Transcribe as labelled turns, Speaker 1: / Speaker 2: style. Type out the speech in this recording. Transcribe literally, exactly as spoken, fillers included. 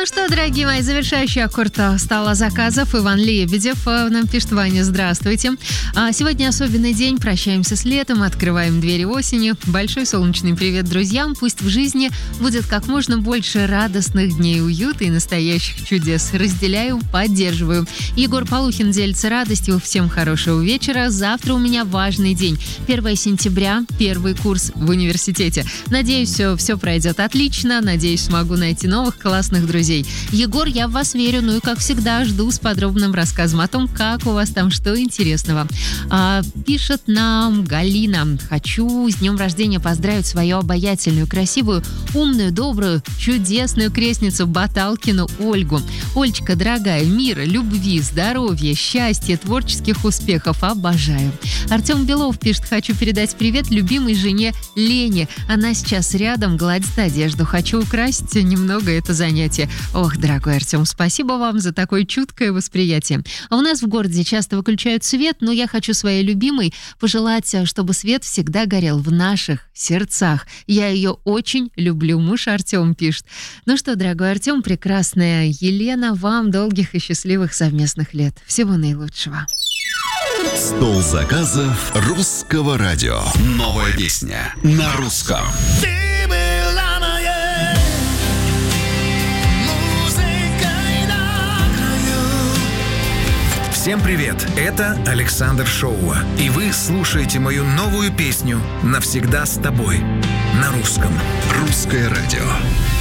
Speaker 1: Ну что, дорогие мои, завершающий аккорд стола заказов. Иван Лебедев нам пишет: Ваня, здравствуйте. Сегодня особенный день, прощаемся с летом, открываем двери осени. Большой солнечный привет друзьям. Пусть в жизни будет как можно больше радостных дней уюта и настоящих чудес. Разделяю, поддерживаю. Егор Полухин делится радостью. Всем хорошего вечера. Завтра у меня важный день. первое сентября, первый курс в университете. Надеюсь, все, все пройдет отлично. Надеюсь, смогу найти новых классных друзей. Егор, я в вас верю, ну и, как всегда, жду с подробным рассказом о том, как у вас там, что интересного. А, пишет нам Галина: хочу с днем рождения поздравить свою обаятельную, красивую, умную, добрую, чудесную крестницу Баталкину Ольгу. Олечка, дорогая, мира, любви, здоровья, счастья, творческих успехов. Обожаю. Артем Белов пишет: хочу передать привет любимой жене Лене. Она сейчас рядом, гладит одежду. Хочу украсить немного это занятие. Ох, дорогой Артем, спасибо вам за такое чуткое восприятие. А у нас в городе часто выключают свет, но я хочу своей любимой пожелать, чтобы свет всегда горел в наших сердцах. Я ее очень люблю. Муж Артем пишет. Ну что, дорогой Артем, прекрасная Елена, вам долгих и счастливых совместных лет. Всего наилучшего.
Speaker 2: Стол заказов русского радио. Новая песня на русском.
Speaker 3: Всем привет, это Александр Шоуа, и вы слушаете мою новую песню «Навсегда с тобой» на русском.
Speaker 2: Русское радио.